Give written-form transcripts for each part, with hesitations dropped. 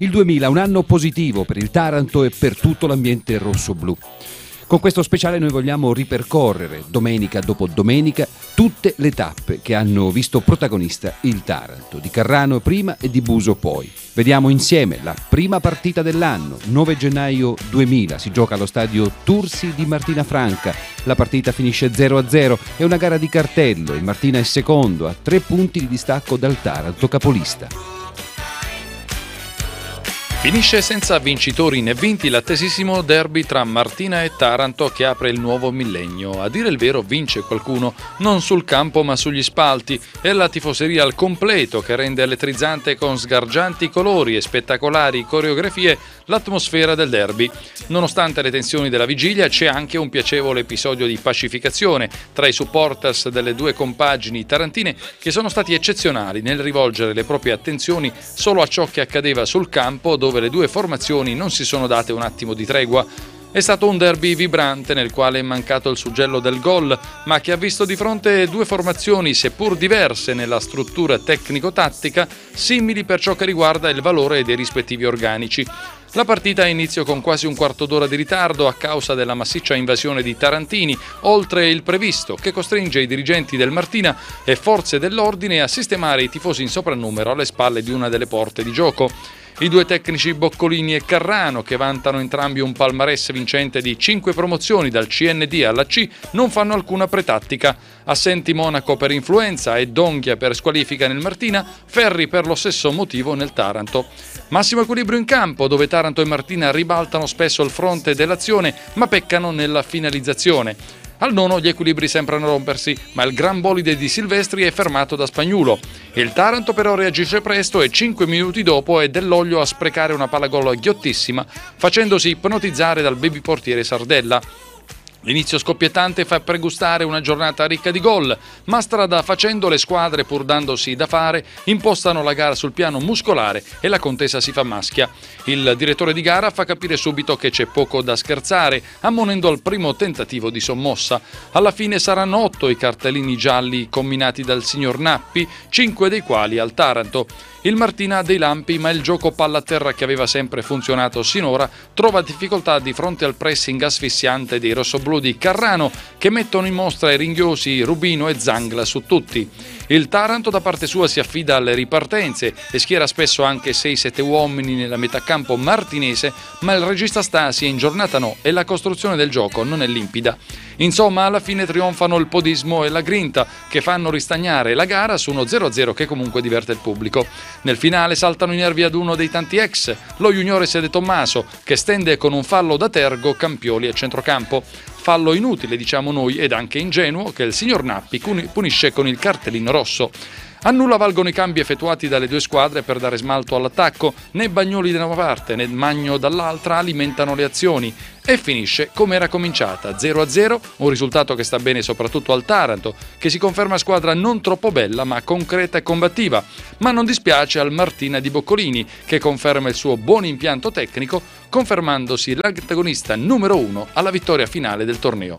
Il 2000, un anno positivo per il Taranto e per tutto l'ambiente rossoblu. Con questo speciale noi vogliamo ripercorrere, domenica dopo domenica, tutte le tappe che hanno visto protagonista il Taranto, di Carrano prima e di Buso poi. Vediamo insieme la prima partita dell'anno, 9 gennaio 2000, si gioca allo stadio Tursi di Martina Franca. La partita finisce 0-0, è una gara di cartello, il Martina è secondo, a 3 punti di distacco dal Taranto capolista. Finisce senza vincitori né vinti l'attesissimo derby tra Martina e Taranto che apre il nuovo millennio. A dire il vero vince qualcuno, non sul campo ma sugli spalti. È la tifoseria al completo che rende elettrizzante con sgargianti colori e spettacolari coreografie l'atmosfera del derby. Nonostante le tensioni della vigilia c'è anche un piacevole episodio di pacificazione tra i supporters delle due compagini tarantine che sono stati eccezionali nel rivolgere le proprie attenzioni solo a ciò che accadeva sul campo, dove le due formazioni non si sono date un attimo di tregua. È stato un derby vibrante nel quale è mancato il suggello del gol, ma che ha visto di fronte due formazioni, seppur diverse nella struttura tecnico-tattica, simili per ciò che riguarda il valore dei rispettivi organici. La partita ha inizio con quasi un quarto d'ora di ritardo a causa della massiccia invasione di tarantini, oltre il previsto, che costringe i dirigenti del Martina e forze dell'ordine a sistemare i tifosi in soprannumero alle spalle di una delle porte di gioco. I due tecnici Boccolini e Carrano, che vantano entrambi un palmarès vincente di 5 promozioni dal CND alla C, non fanno alcuna pretattica. Assenti Monaco per influenza e Donghia per squalifica nel Martina, Ferri per lo stesso motivo nel Taranto. Massimo equilibrio in campo, dove Taranto e Martina ribaltano spesso il fronte dell'azione, ma peccano nella finalizzazione. Al nono gli equilibri sembrano rompersi, ma il gran bolide di Silvestri è fermato da Spagnuolo. Il Taranto però reagisce presto e 5 minuti dopo è dell'olio a sprecare una palla gol ghiottissima, facendosi ipnotizzare dal baby portiere Sardella. L'inizio scoppiettante fa pregustare una giornata ricca di gol, ma strada facendo le squadre, pur dandosi da fare, impostano la gara sul piano muscolare e la contesa si fa maschia. Il direttore di gara fa capire subito che c'è poco da scherzare, ammonendo al primo tentativo di sommossa. Alla fine saranno 8 i cartellini gialli combinati dal signor Nappi, 5 dei quali al Taranto. Il Martina ha dei lampi, ma il gioco palla a terra che aveva sempre funzionato sinora trova difficoltà di fronte al pressing asfissiante dei rossoblù di Carrano, che mettono in mostra i ringhiosi Rubino e Zangla su tutti. Il Taranto da parte sua si affida alle ripartenze e schiera spesso anche 6-7 uomini nella metà campo martinese, ma il regista Stasi è in giornata no e la costruzione del gioco non è limpida. Insomma, alla fine trionfano il podismo e la grinta, che fanno ristagnare la gara su uno 0-0 che comunque diverte il pubblico. Nel finale saltano i nervi ad uno dei tanti ex, lo juniores De Tommaso, che stende con un fallo da tergo Campioli a centrocampo. Fallo inutile, diciamo noi, ed anche ingenuo, che il signor Nappi punisce con il cartellino rosso. A nulla valgono i cambi effettuati dalle due squadre per dare smalto all'attacco, né Bagnoli da una parte né Magno dall'altra alimentano le azioni e finisce come era cominciata, 0-0, un risultato che sta bene soprattutto al Taranto, che si conferma squadra non troppo bella ma concreta e combattiva, ma non dispiace al Martina di Boccolini, che conferma il suo buon impianto tecnico, confermandosi l'antagonista numero 1 alla vittoria finale del torneo.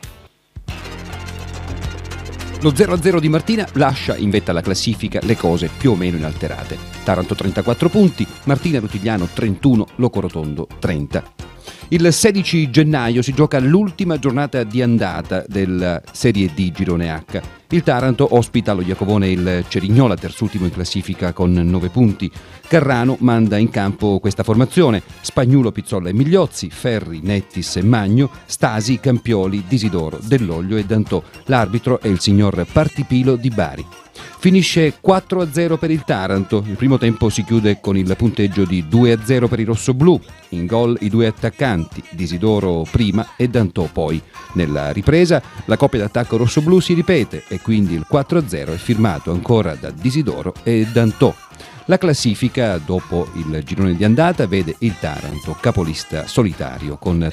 Lo 0-0 di Martina lascia in vetta alla classifica le cose più o meno inalterate. Taranto 34 punti, Martina Rutigliano 31, Locorotondo 30. Il 16 gennaio si gioca l'ultima giornata di andata della Serie D Girone H. Il Taranto ospita lo Iacovone il Cerignola, terzultimo in classifica con 9 punti. Carrano manda in campo questa formazione: Spagnuolo, Pizzolla e Migliozzi, Ferri, Nettis e Magno, Stasi, Campioli, Disidoro, Dell'Oglio e Dantò. L'arbitro è il signor Partipilo di Bari. Finisce 4-0 per il Taranto. Il primo tempo si chiude con il punteggio di 2-0 per i rossoblù. In gol i due attaccanti, Disidoro prima e Dantò poi. Nella ripresa la coppia d'attacco rossoblù si ripete e quindi il 4-0 è firmato ancora da Disidoro e Dantò. La classifica dopo il girone di andata vede il Taranto capolista solitario con